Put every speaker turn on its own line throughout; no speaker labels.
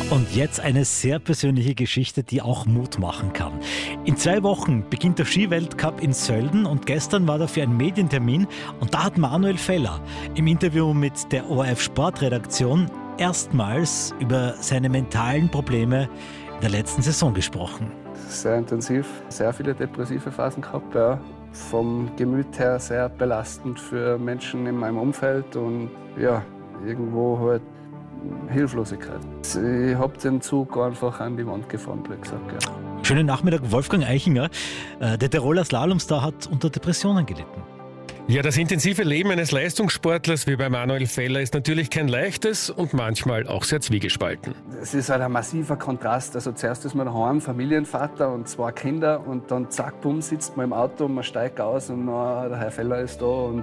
Und jetzt eine sehr persönliche Geschichte, die auch Mut machen kann. In 2 Wochen beginnt der Skiweltcup in Sölden und gestern war dafür ein Medientermin und da hat Manuel Feller im Interview mit der ORF Sportredaktion erstmals über seine mentalen Probleme in der letzten Saison gesprochen.
Sehr intensiv, sehr viele depressive Phasen gehabt, ja. Vom Gemüt her sehr belastend für Menschen in meinem Umfeld und ja, irgendwo halt Hilflosigkeit. Ich habe den Zug einfach an die Wand gefahren, blöd gesagt. Ja.
Schönen Nachmittag, Wolfgang Eichinger. Der Tiroler Slalomstar hat unter Depressionen gelitten.
Ja, das intensive Leben eines Leistungssportlers wie bei Manuel Feller ist natürlich kein leichtes und manchmal auch sehr zwiegespalten.
Es ist halt ein massiver Kontrast. Also zuerst ist man daheim, Familienvater und 2 Kinder und dann zack, bumm, sitzt man im Auto und man steigt aus und der Herr Feller ist da und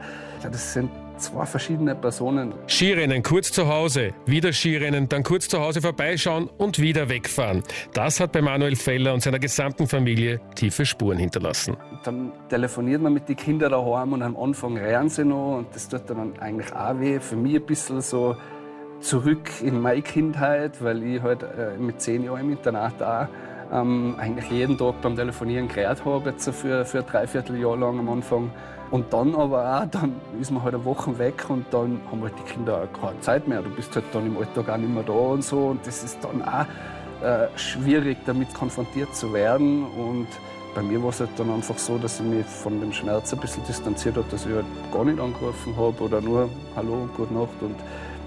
das sind 2 verschiedene Personen.
Skirennen kurz zu Hause, wieder Skirennen, dann kurz zu Hause vorbeischauen und wieder wegfahren. Das hat bei Manuel Feller und seiner gesamten Familie tiefe Spuren hinterlassen.
Dann telefoniert man mit den Kindern daheim und am Anfang rennen sie noch und das tut dann eigentlich auch weh. Für mich ein bisschen so zurück in meine Kindheit, weil ich halt mit 10 Jahren im Internat auch eigentlich jeden Tag beim Telefonieren geredet habe, jetzt für ein Dreivierteljahr lang am Anfang. Und dann aber auch, dann ist man halt eine Woche weg und dann haben halt die Kinder auch keine Zeit mehr. Du bist halt dann im Alltag auch nicht mehr da und so. Und das ist dann auch schwierig, damit konfrontiert zu werden. Und bei mir war es halt dann einfach so, dass ich mich von dem Schmerz ein bisschen distanziert habe, dass ich halt gar nicht angerufen habe oder nur Hallo und Gute Nacht. Und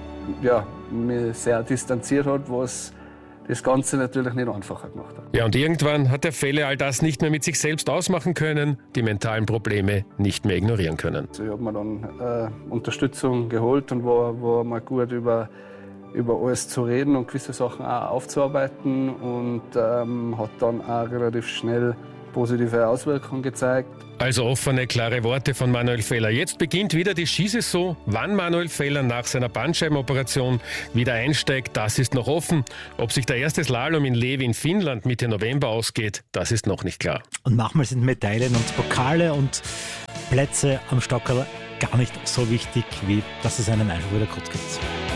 ja, mich sehr distanziert hat, was das Ganze natürlich nicht einfacher gemacht hat.
Ja, und irgendwann hat der Feller all das nicht mehr mit sich selbst ausmachen können, die mentalen Probleme nicht mehr ignorieren können.
Also ich habe mir dann Unterstützung geholt und war mal gut über alles zu reden und gewisse Sachen auch aufzuarbeiten und hat dann auch relativ schnell positive Auswirkungen gezeigt.
Also offene, klare Worte von Manuel Feller. Jetzt beginnt wieder die Skisaison. Wann Manuel Feller nach seiner Bandscheibenoperation wieder einsteigt, das ist noch offen. Ob sich der erste Slalom in Levi in Finnland Mitte November ausgeht, das ist noch nicht klar.
Und manchmal sind Medaillen und Pokale und Plätze am Stockerl gar nicht so wichtig, wie dass es einem einfach wieder gut geht.